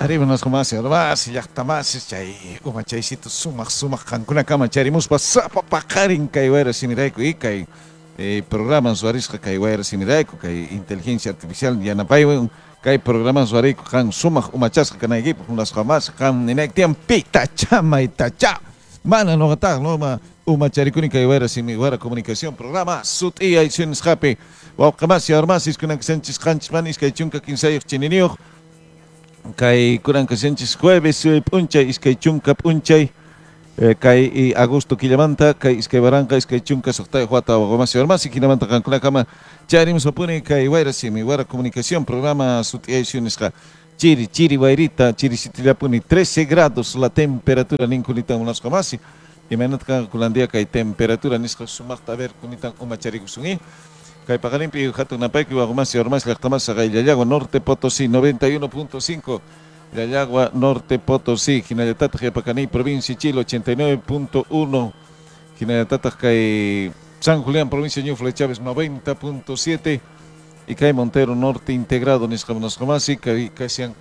Arriba nos más, más, ya está más, chay, uma chaycito sumak kankuna kama charimuspa sapa pakarin kaiwera simiraiku y kai programas warisqa kaiwera simiraiku kai inteligencia artificial yanapaywan kai programas wariku kan sumak umachasqa kanaykipu unas jamás kan ninektian pita chama itacha mana no gatar no ma umacharikuni kaiwera simiwara comunicación programa sut y aiciones happy wa kamas y armasis kunan sanchis kanchis manis kai chunka kinsayuk chininiyuk kay kurang kasenchis jueves punchay iskay chunka punchay kay agosto killamanta kay iskay barranca iskay chunka soqtay huata wagomas yormas killamanta kankuna kama charimos opune kay wayra simi wara comunicación programa sutiaciones chiri wayrita chiri sitilapuni 13 grados la temperatura ninkulita unas kamasi imanat ka kulandia kay temperatura nisqa sumakta ver kunitan umacharikusungi kay pagalimpi hatun napay ki wagumas yormas laqtamas sa Yayagua Norte Potosí 91.5 Yayagua Norte Potosí hinallatata Yapacani provincia Chile 89.1 hinallatata kay San Julián provincia Ñufle Chávez 90.7 y kay Montero Norte integrado nisqamunasqamasi kay kasian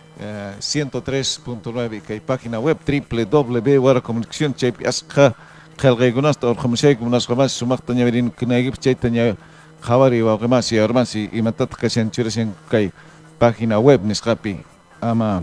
103.9 kay página web www.waracomunicación chaypi asqa qalqaykunasta orqamushaykumunasqamasi sumaqta ñavirin kunaykipi chayta Javari Wagemasi, Armasi, y Matata Kasian Chirasian Kai, página web Niscapi, ama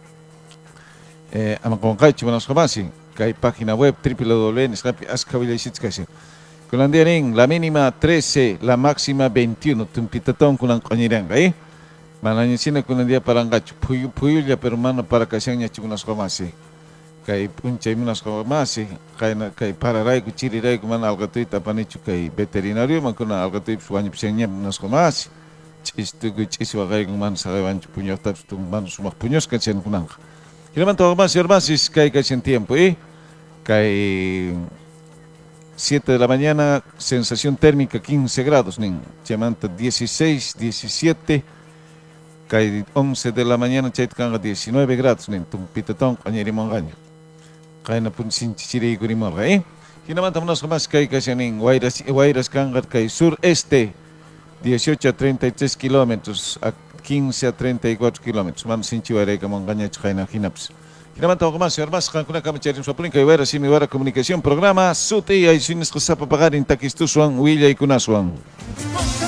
Concachi, Buenos Jamasi, Kai, página web www.niscapi, Ascavilaisitskasi. Kulandianin, la mínima 13, la máxima 21, Tumpitatón Kulan Coñiranga, Malañicina Kulandia Parangacho, Puyuya Perumano para Kasian Yachibunas Jamasi. Kay punchay munas kamasi kay para raiku chiri raiku man algatui tapanichu kay veterinario man kuna algatui suanya psenya munas kamasi chistugu chiswa kay man sagay wanchu puño taps tum man sumak puños kachen kunang kinaman to mas yormasis kay kachen tiempo kay 7 de la mañana sensación térmica 15 grados nin chamanta 16 17 kay 11 de la mañana chait kanga 19 grados nin tumpitatong kanyeri mongaño kaya na pun sinchiri ko ni mo kay kinamantamos mas kay kasyaning Wairas kangat kay sureste 18 a 33 kilómetros a 15 a 34 kilómetros man sinchiware ka mong kanya kay na hinaps kinamantamos mas armas kan kuna kamacherin sa puling kay Wairas simiwara komunikasyon programa suti ay sinis ko sa papagarin takistuswang William Kunaswang.